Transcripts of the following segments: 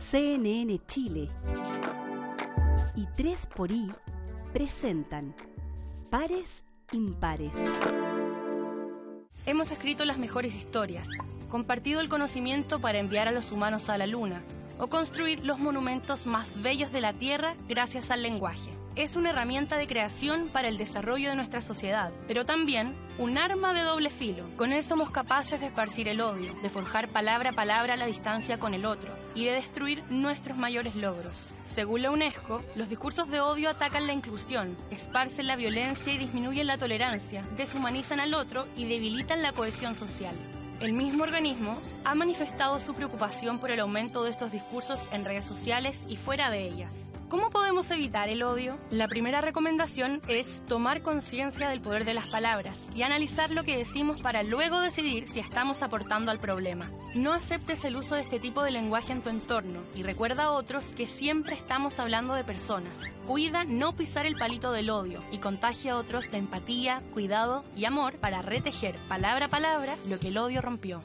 CNN Chile y 3xI presentan Pares Impares. Hemos escrito las mejores historias, compartido el conocimiento para enviar a los humanos a la luna o construir los monumentos más bellos de la Tierra gracias al lenguaje. Es una herramienta de creación para el desarrollo de nuestra sociedad, pero también un arma de doble filo. Con él somos capaces de esparcir el odio, de forjar palabra a palabra la distancia con el otro y de destruir nuestros mayores logros. Según la UNESCO, los discursos de odio atacan la inclusión, esparcen la violencia y disminuyen la tolerancia, deshumanizan al otro y debilitan la cohesión social. El mismo organismo ha manifestado su preocupación por el aumento de estos discursos en redes sociales y fuera de ellas. ¿Cómo podemos evitar el odio? La primera recomendación es tomar conciencia del poder de las palabras y analizar lo que decimos para luego decidir si estamos aportando al problema. No aceptes el uso de este tipo de lenguaje en tu entorno y recuerda a otros que siempre estamos hablando de personas. Cuida no pisar el palito del odio y contagia a otros de empatía, cuidado y amor para retejer palabra a palabra lo que el odio rompió.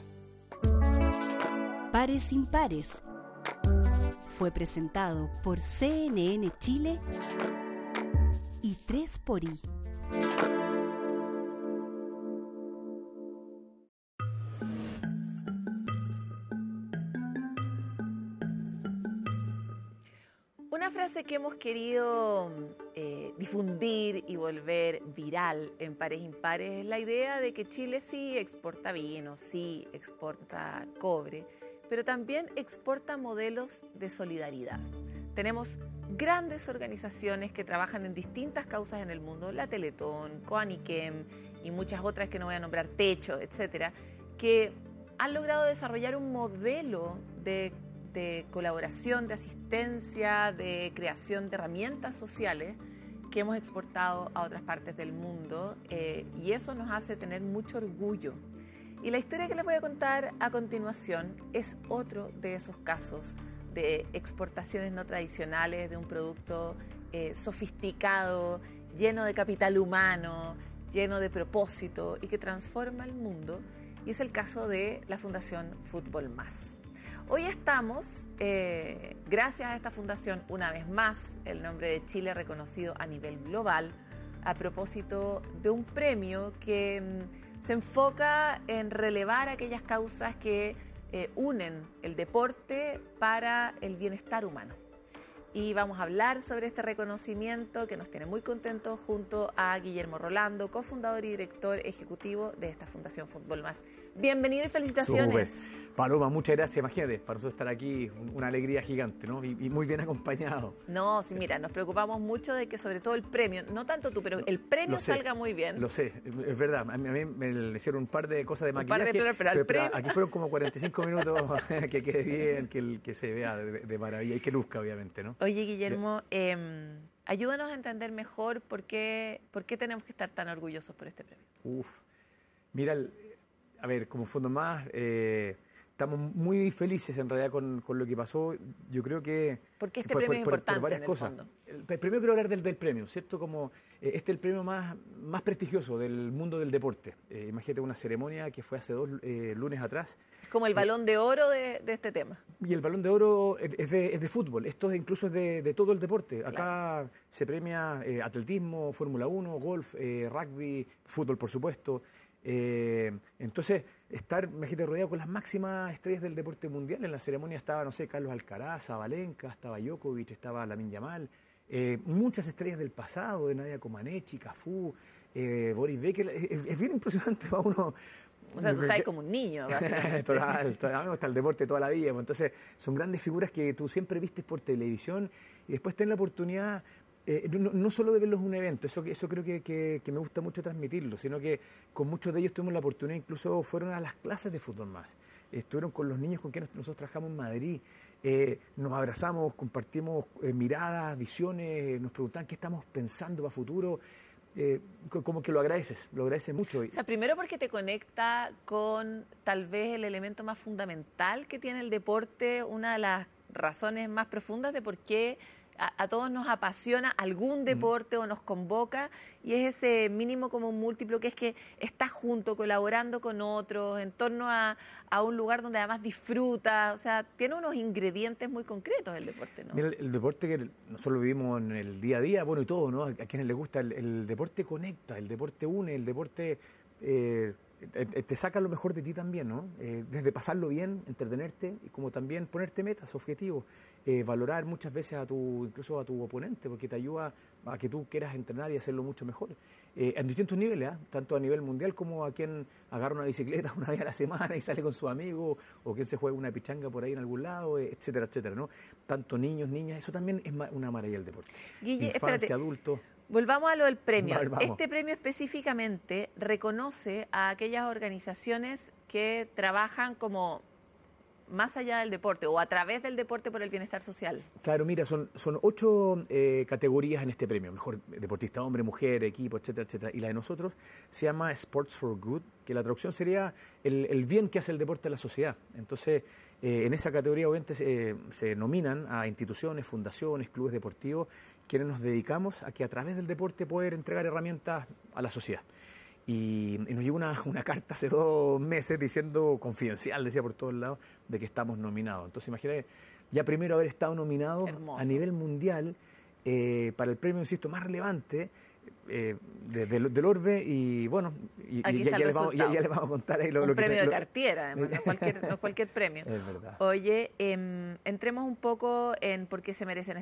Pares Impares fue presentado por CNN Chile y 3xI. Una frase que hemos querido difundir y volver viral en Pares Impares es la idea de que Chile sí exporta vino, sí exporta cobre, pero también exporta modelos de solidaridad. Tenemos grandes organizaciones que trabajan en distintas causas en el mundo, la Teletón, Coaniquem y muchas otras que no voy a nombrar, Techo, etcétera, que han logrado desarrollar un modelo de colaboración, de asistencia, de creación de herramientas sociales que hemos exportado a otras partes del mundo y eso nos hace tener mucho orgullo. Y la historia que les voy a contar a continuación es otro de esos casos de exportaciones no tradicionales de un producto sofisticado, lleno de capital humano, lleno de propósito y que transforma el mundo. Y es el caso de la Fundación Fútbol Más. Hoy estamos, gracias a esta fundación, una vez más, el nombre de Chile reconocido a nivel global, a propósito de un premio que se enfoca en relevar aquellas causas que unen el deporte para el bienestar humano. Y vamos a hablar sobre este reconocimiento que nos tiene muy contentos junto a Guillermo Rolando, cofundador y director ejecutivo de esta Fundación Fútbol Más. Bienvenido y felicitaciones. Súper. Paloma, muchas gracias. Imagínate, para nosotros estar aquí, una alegría gigante, ¿no? Y muy bien acompañado. No, sí, mira, nos preocupamos mucho de que sobre todo el premio, no tanto tú, pero el premio salga muy bien. Lo sé, es verdad. A mí me hicieron un par de cosas de maquillaje, pero aquí fueron como 45 minutos que quede bien, que se vea de maravilla y que luzca, obviamente, ¿no? Oye, Guillermo, ayúdanos a entender mejor por qué tenemos que estar tan orgullosos por este premio. Mira, a ver, como Fondo Más, estamos muy felices en realidad con lo que pasó. Yo creo que... Porque este premio es importante por varias cosas. Fondo. Primero quiero hablar del premio, ¿cierto? Como este es el premio más prestigioso del mundo del deporte. Imagínate una ceremonia que fue hace 2 lunes atrás. Es como el Balón de Oro de este tema. Y el Balón de Oro es de fútbol. Esto incluso es de todo el deporte. Acá claro. Se premia atletismo, Fórmula 1, golf, rugby, fútbol, por supuesto. Entonces, imagínate, rodeado con las máximas estrellas del deporte mundial. En la ceremonia estaba, no sé, Carlos Alcaraz, Sabalenka, estaba Djokovic, estaba Lamine Yamal, muchas estrellas del pasado, de Nadia Comaneci, Cafú, Boris Becker. Es bien impresionante para uno. O sea, tú estás ahí como un niño. Total, a mí me gusta el deporte toda la vida. Entonces, son grandes figuras que tú siempre vistes por televisión y después ten la oportunidad... no solo de verlos en un evento, eso creo que me gusta mucho transmitirlo, sino que con muchos de ellos tuvimos la oportunidad, incluso fueron a las clases de Fútbol Más, estuvieron con los niños con quienes nosotros trabajamos en Madrid, nos abrazamos, compartimos miradas, visiones, nos preguntaban qué estamos pensando para futuro, como que lo agradeces mucho. O sea, primero porque te conecta con tal vez el elemento más fundamental que tiene el deporte, una de las razones más profundas de por qué a todos nos apasiona algún deporte o nos convoca, y es ese mínimo común múltiplo que es que estás junto, colaborando con otros, en torno a un lugar donde además disfrutas. O sea, tiene unos ingredientes muy concretos el deporte, ¿no? Mira, el deporte que nosotros lo vivimos en el día a día, bueno, y todo, ¿no? A quienes les gusta, el deporte conecta, el deporte une, el deporte te saca lo mejor de ti también, ¿no? Desde pasarlo bien, entretenerte, y como también ponerte metas, objetivos, valorar muchas veces incluso a tu oponente, porque te ayuda a que tú quieras entrenar y hacerlo mucho mejor. En distintos niveles, tanto a nivel mundial como a quien agarra una bicicleta una vez a la semana y sale con sus amigos, o quien se juega una pichanga por ahí en algún lado, etcétera, etcétera, ¿no? Tanto niños, niñas, eso también es una maravilla del deporte. Guille, infancia, espérate. adultos. Volvamos a lo del premio. Vamos. Este premio específicamente reconoce a aquellas organizaciones que trabajan como más allá del deporte o a través del deporte por el bienestar social. Claro, mira, son 8 categorías en este premio. Mejor deportista hombre, mujer, equipo, etcétera, etcétera. Y la de nosotros se llama Sports for Good, que la traducción sería el bien que hace el deporte a la sociedad. Entonces, en esa categoría obviamente se nominan a instituciones, fundaciones, clubes deportivos, quienes nos dedicamos a que a través del deporte poder entregar herramientas a la sociedad. Y nos llegó una carta hace 2 meses diciendo, confidencial, decía por todos lados, de que estamos nominados. Entonces imagínate, ya primero haber estado nominados a nivel mundial para el premio, insisto, más relevante del Orbe, y bueno, ya les vamos a contar ahí un premio de Cartier, además, no es cualquier premio. Es verdad. Oye, entremos un poco en por qué se merecen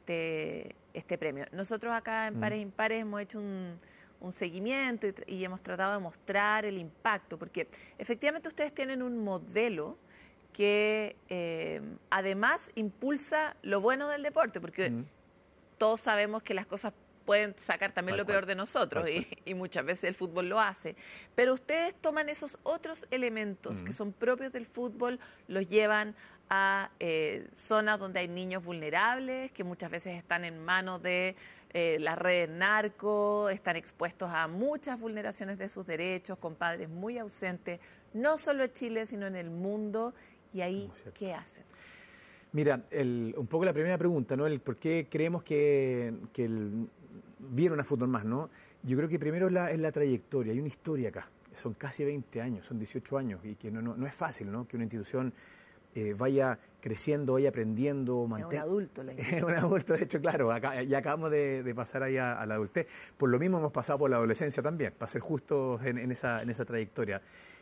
este premio. Nosotros acá en Pares Impares hemos hecho un seguimiento y hemos tratado de mostrar el impacto, porque efectivamente ustedes tienen un modelo que además impulsa lo bueno del deporte, porque todos sabemos que las cosas pueden sacar también lo peor de nosotros, y muchas veces el fútbol lo hace. Pero ustedes toman esos otros elementos que son propios del fútbol, los llevan a zonas donde hay niños vulnerables, que muchas veces están en manos de las redes narco, están expuestos a muchas vulneraciones de sus derechos, con padres muy ausentes, no solo en Chile, sino en el mundo. ¿Y ahí qué hacen? Mira, un poco la primera pregunta, ¿no? El por qué creemos que vieron a Fútbol Más, ¿no? Yo creo que primero es la trayectoria, hay una historia acá. Son casi 20 años, son 18 años, y que no es fácil, ¿no? Que una institución vaya creciendo, vaya aprendiendo. Es un adulto la institución. Es un adulto, de hecho, claro, ya acabamos de pasar ahí a la adultez. Por lo mismo hemos pasado por la adolescencia también, para ser justos en esa trayectoria.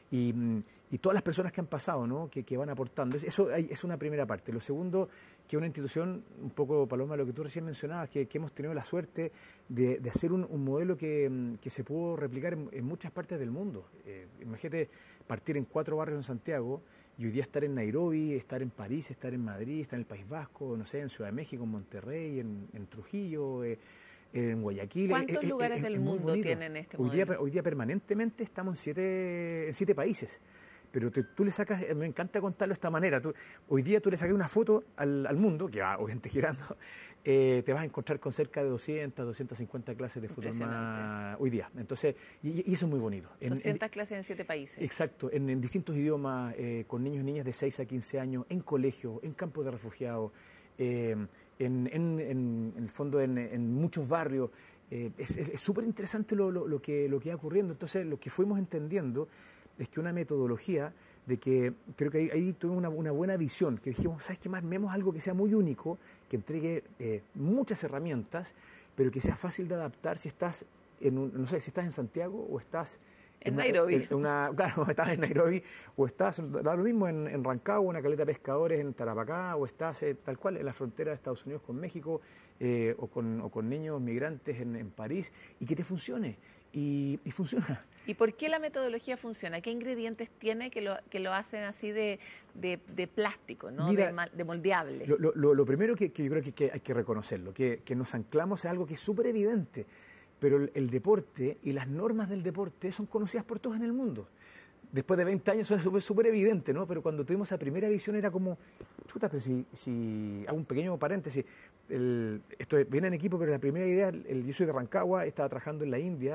Y todas las personas que han pasado, ¿no? que van aportando. Eso es una primera parte. Lo segundo, que una institución, un poco, Paloma, lo que tú recién mencionabas, que hemos tenido la suerte de hacer un modelo que se pudo replicar en muchas partes del mundo. Imagínate partir en 4 barrios en Santiago y hoy día estar en Nairobi, estar en París, estar en Madrid, estar en el País Vasco, no sé, en Ciudad de México, en Monterrey, en Trujillo, en Guayaquil. ¿Cuántos lugares del mundo tienen este modelo? Hoy día permanentemente estamos en 7 países. Pero tú le sacas, me encanta contarlo de esta manera, hoy día tú le sacas una foto al mundo, que va obviamente girando, te vas a encontrar con cerca de 250 clases de fútbol más hoy día. Entonces, y eso es muy bonito. 200 clases en 7 países. Exacto, en distintos idiomas, con niños y niñas de 6 a 15 años, en colegios, en campos de refugiados, en el fondo en muchos barrios. Es súper interesante lo que va ocurriendo. Entonces, lo que fuimos entendiendo es que una metodología de que creo que ahí tuvimos una buena visión, que dijimos, ¿sabes qué más? Armemos algo que sea muy único, que entregue muchas herramientas, pero que sea fácil de adaptar si estás no sé, si estás en Santiago o estás en Nairobi. Claro, estás en Nairobi, o estás, da lo mismo, en Rancagua, en la caleta de pescadores, en Tarapacá, o estás tal cual en la frontera de Estados Unidos con México, o con niños migrantes en París, y que te funcione. Y funciona. ¿Y por qué la metodología funciona? ¿Qué ingredientes tiene que lo hacen así de plástico, ¿no? Mira, de moldeable? Lo primero que yo creo que hay que reconocerlo, que nos anclamos a algo que es súper evidente, pero el deporte y las normas del deporte son conocidas por todos en el mundo. Después de 20 años son súper evidente, ¿no? Pero cuando tuvimos esa primera visión era como, chuta, pero si hago un pequeño paréntesis, esto viene en equipo, pero la primera idea, yo soy de Rancagua, estaba trabajando en la India,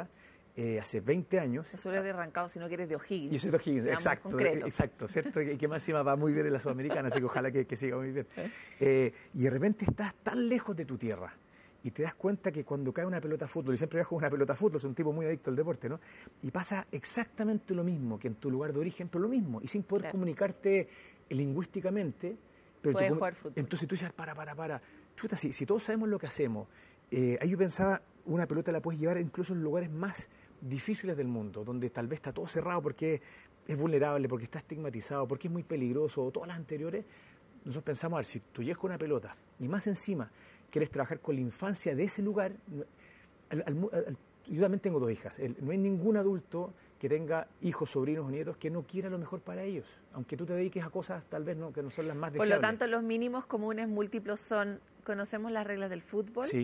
hace 20 años. No solo eres de Rancagua, sino que eres de O'Higgins. Yo soy de O'Higgins, Seamos exacto, concretos. exacto, ¿cierto? Que más encima va muy bien en la Sudamericana, así que ojalá que siga muy bien. Y de repente estás tan lejos de tu tierra y te das cuenta que cuando cae una pelota de fútbol, y siempre viajo con una pelota de fútbol, soy un tipo muy adicto al deporte, ¿no? Y pasa exactamente lo mismo que en tu lugar de origen, pero lo mismo, y sin poder comunicarte lingüísticamente. Pero puedes jugar fútbol. Entonces tú dices, para. Chuta, si todos sabemos lo que hacemos, ahí yo pensaba, una pelota la puedes llevar incluso en lugares más difíciles del mundo, donde tal vez está todo cerrado porque es vulnerable, porque está estigmatizado, porque es muy peligroso, o todas las anteriores. Nosotros pensamos, a ver, si tú llegas con una pelota y más encima quieres trabajar con la infancia de ese lugar, yo también tengo 2 hijas, no hay ningún adulto que tenga hijos, sobrinos o nietos que no quiera lo mejor para ellos, aunque tú te dediques a cosas tal vez que no son las más deseables. Por lo tanto, los mínimos comunes múltiplos son, conocemos las reglas del fútbol, Sí.